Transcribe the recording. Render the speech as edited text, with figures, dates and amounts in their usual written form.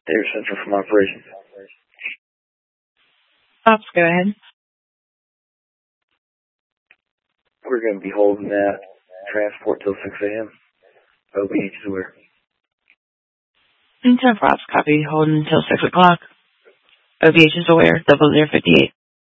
Data Center from operations. Ops, go ahead. We're going to be holding that transport till 6 a.m. OBH is aware. 10 for ops, copy. Holding until 6 o'clock. OBH is aware. 0058.